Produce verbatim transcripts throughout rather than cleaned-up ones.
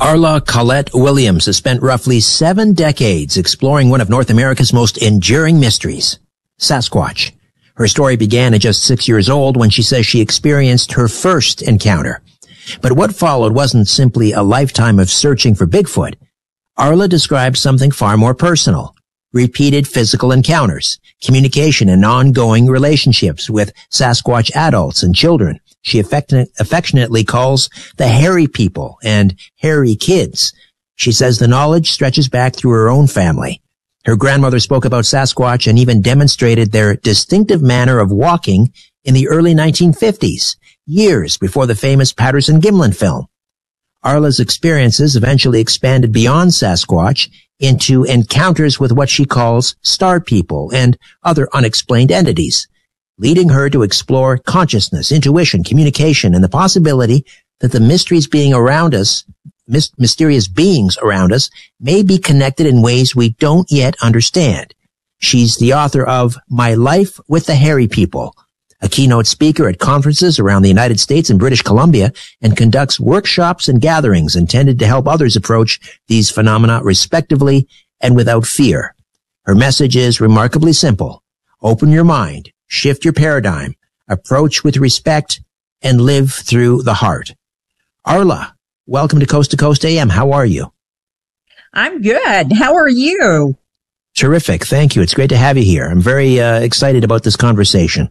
Arla Colette Williams has spent roughly seven decades exploring one of North America's most enduring mysteries, Sasquatch. Her story began at just six years old when she says she experienced her first encounter. But what followed wasn't simply a lifetime of searching for Bigfoot. Arla describes something far more personal: repeated physical encounters, communication, and ongoing relationships with Sasquatch adults and children she affectionate, affectionately calls the hairy people and hairy kids. She says the knowledge stretches back through her own family. Her grandmother spoke about Sasquatch and even demonstrated their distinctive manner of walking in the early nineteen fifties, years before the famous Patterson-Gimlin film. Arla's experiences eventually expanded beyond Sasquatch into encounters with what she calls star people and other unexplained entities, leading her to explore consciousness, intuition, communication, and the possibility that the mysteries being around us, mis- mysterious beings around us, may be connected in ways we don't yet understand. She's the author of My Life with the Hairy People, a keynote speaker at conferences around the United States and British Columbia, and conducts workshops and gatherings intended to help others approach these phenomena respectively and without fear. Her message is remarkably simple: open your mind, shift your paradigm, approach with respect, and live through the heart. Arla, welcome to Coast to Coast A M. How are you? I'm good. How are you? Terrific. Thank you. It's great to have you here. I'm very uh, excited about this conversation.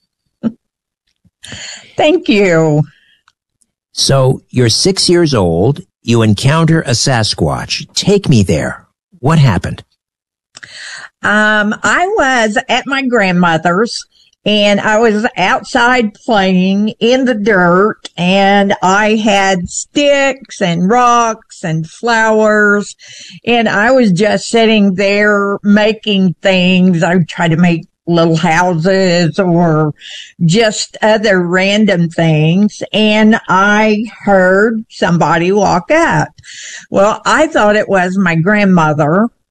Thank you. So you're six years old. You encounter a Sasquatch. Take me there. What happened? Um, I was at my grandmother's, and I was outside playing in the dirt, and I had sticks and rocks and flowers, and I was just sitting there making things. I would try to make little houses or just other random things, and I heard somebody walk up. Well, I thought it was my grandmother,